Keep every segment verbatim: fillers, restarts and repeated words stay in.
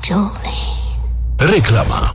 Reklama.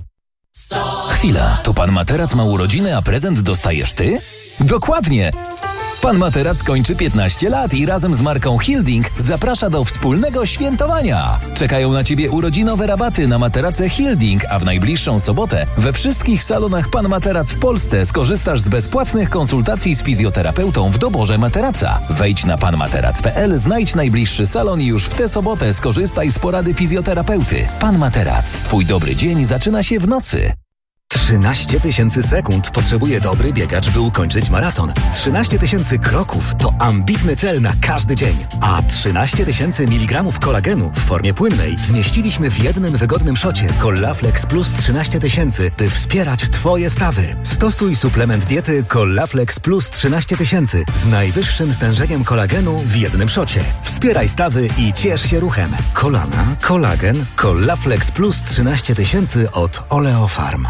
Chwila, to pan Materac ma urodziny, a prezent dostajesz ty? Dokładnie! Pan Materac kończy piętnaście lat i razem z marką Hilding zaprasza do wspólnego świętowania. Czekają na ciebie urodzinowe rabaty na materace Hilding, a w najbliższą sobotę we wszystkich salonach Pan Materac w Polsce skorzystasz z bezpłatnych konsultacji z fizjoterapeutą w doborze materaca. Wejdź na pan materac kropka p l, znajdź najbliższy salon i już w tę sobotę skorzystaj z porady fizjoterapeuty. Pan Materac. Twój dobry dzień zaczyna się w nocy. trzynaście tysięcy sekund potrzebuje dobry biegacz, by ukończyć maraton. trzynaście tysięcy kroków to ambitny cel na każdy dzień. A trzynaście tysięcy miligramów kolagenu w formie płynnej zmieściliśmy w jednym wygodnym szocie Collaflex Plus trzynaście tysięcy, by wspierać Twoje stawy. Stosuj suplement diety Collaflex Plus trzynaście tysięcy z najwyższym stężeniem kolagenu w jednym szocie. Wspieraj stawy i ciesz się ruchem. Kolana, kolagen, Collaflex Plus trzynaście tysięcy od Oleofarm.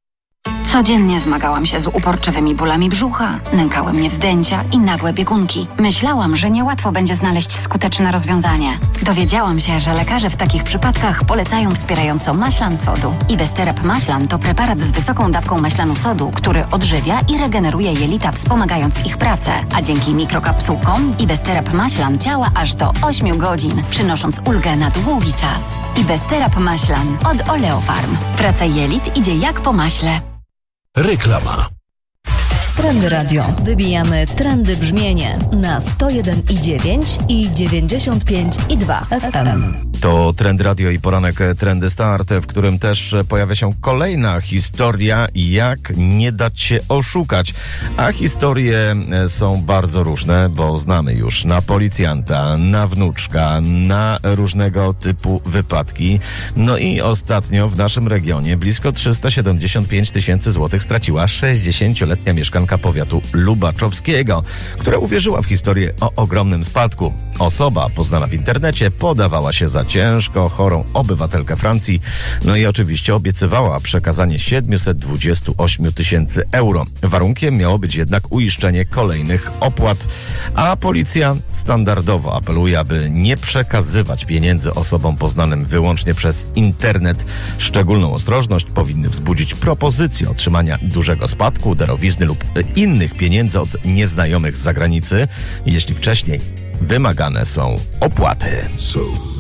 Codziennie zmagałam się z uporczywymi bólami brzucha, nękały mnie wzdęcia i nagłe biegunki. Myślałam, że niełatwo będzie znaleźć skuteczne rozwiązanie. Dowiedziałam się, że lekarze w takich przypadkach polecają wspierająco maślan sodu. Ibesterap maślan to preparat z wysoką dawką maślanu sodu, który odżywia i regeneruje jelita, wspomagając ich pracę. A dzięki mikrokapsułkom Ibesterap maślan działa aż do ośmiu godzin, przynosząc ulgę na długi czas. Ibesterap maślan od Oleofarm. Praca jelit idzie jak po maśle. Reklama. Trendy Radio. Wybijamy trendy brzmienie na sto jeden i dziewięć i dziewięćdziesiąt pięć i dwa F M. To Trend Radio i poranek Trendy Start, w którym też pojawia się kolejna historia, jak nie dać się oszukać. A historie są bardzo różne, bo znamy już na policjanta, na wnuczka, na różnego typu wypadki. No i ostatnio w naszym regionie blisko trzysta siedemdziesiąt pięć tysięcy złotych straciła sześćdziesięcioletnia mieszkanka powiatu lubaczowskiego, która uwierzyła w historię o ogromnym spadku. Osoba poznana w internecie podawała się za ciężko chorą obywatelkę Francji, no i oczywiście obiecywała przekazanie siedemset dwadzieścia osiem tysięcy euro. Warunkiem miało być jednak uiszczenie kolejnych opłat, a policja standardowo apeluje, aby nie przekazywać pieniędzy osobom poznanym wyłącznie przez internet. Szczególną ostrożność powinny wzbudzić propozycje otrzymania dużego spadku, darowizny lub innych pieniędzy od nieznajomych z zagranicy, jeśli wcześniej wymagane są opłaty.